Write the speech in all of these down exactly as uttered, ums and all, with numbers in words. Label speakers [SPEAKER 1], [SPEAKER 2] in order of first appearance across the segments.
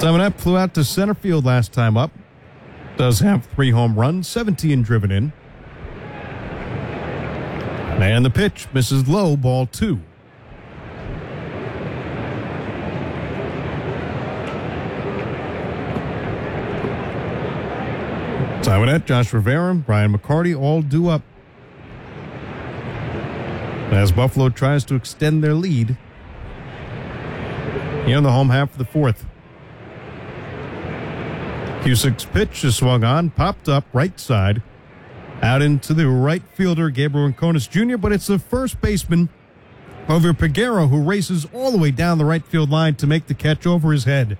[SPEAKER 1] Simonette flew out to center field last time up. Does have three home runs, seventeen driven in. And the pitch misses low, ball two. Simonette, Josh Rivera, Brian McCarty all due up as Buffalo tries to extend their lead here in the home half of the fourth. Cusick's pitch is swung on, popped up right side, out into the right fielder, Gabriel Rincones Junior, but it's the first baseman, over Peguero, who races all the way down the right field line to make the catch over his head.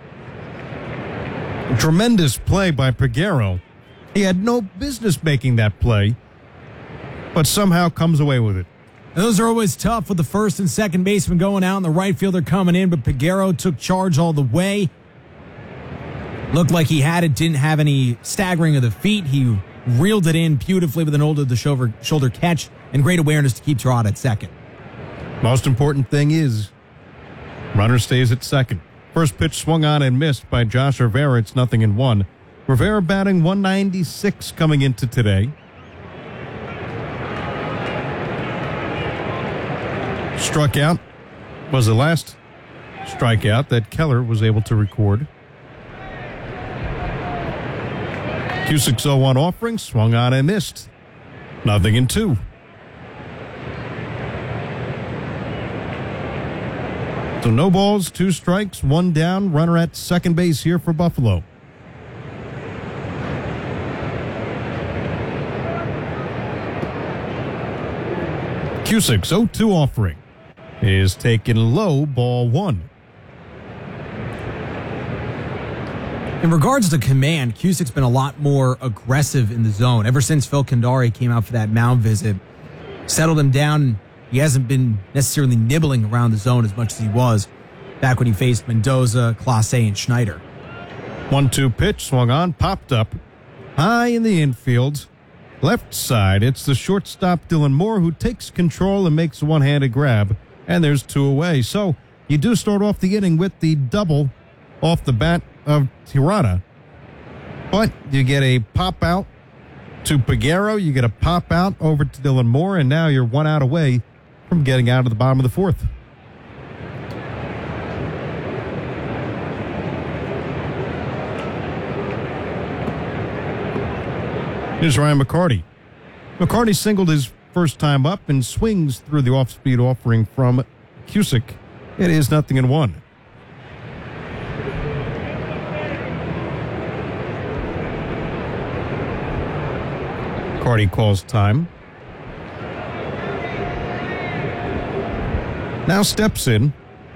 [SPEAKER 1] A tremendous play by Peguero. He had no business making that play, but somehow comes away with it.
[SPEAKER 2] And those are always tough with the first and second baseman going out and the right fielder coming in, but Peguero took charge all the way. Looked like he had it, didn't have any staggering of the feet. He reeled it in beautifully with an over-the-shoulder shoulder catch and great awareness to keep Terada at second.
[SPEAKER 1] Most important thing is runner stays at second. First pitch swung on and missed by Josh Rivera. It's nothing in one. Rivera batting one ninety-six coming into today. Struck out was the last strikeout that Keller was able to record. Cusick's oh one offering, swung on and missed. Nothing in two. So no balls, two strikes, one down, runner at second base here for Buffalo. Cusick's oh two offering is taken low, ball one.
[SPEAKER 2] In regards to command, Cusick's been a lot more aggressive in the zone. Ever since Phil Candari came out for that mound visit, settled him down. He hasn't been necessarily nibbling around the zone as much as he was back when he faced Mendoza, Clase, and Schneider.
[SPEAKER 1] one two pitch, swung on, popped up, high in the infield. Left side, it's the shortstop Dylan Moore who takes control and makes a one-handed grab, and there's two away. So you do start off the inning with the double off the bat of Terada, but you get a pop out to Peguero, you get a pop out over to Dylan Moore, and now you're one out away from getting out of the bottom of the fourth. Here's Ryan McCarty. McCarty singled his first time up and swings through the off-speed offering from Cusick. It is nothing in one. McCarty calls time. Now steps in.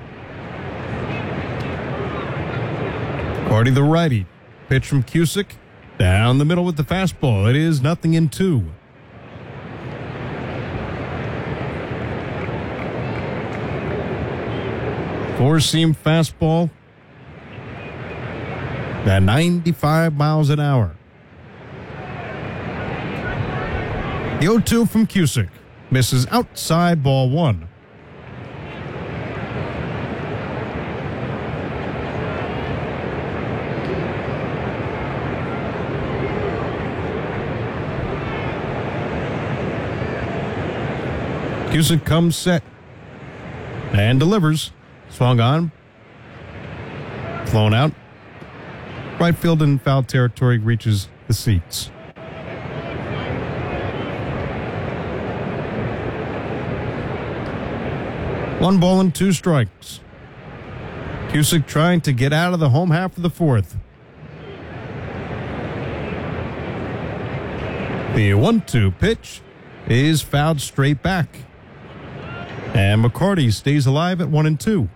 [SPEAKER 1] McCarty the righty. Pitch from Cusick. Down the middle with the fastball. It is nothing in two. Four-seam fastball at ninety-five miles an hour. The oh two from Cusick misses outside, ball one. Cusick comes set and delivers. Swung on, flown out. Right field in foul territory, reaches the seats. One ball and two strikes. Cusick trying to get out of the home half of the fourth. The one two pitch is fouled straight back. And McCarty stays alive at one and two.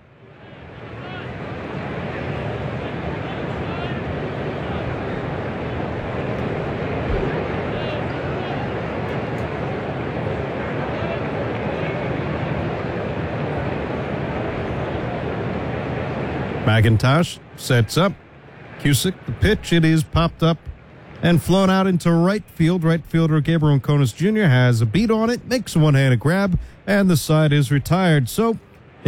[SPEAKER 1] McIntosh sets up. Cusick, the pitch, it is popped up and flown out into right field. Right fielder Gabriel Rincones Junior has a beat on it, makes a one-handed grab, and the side is retired. So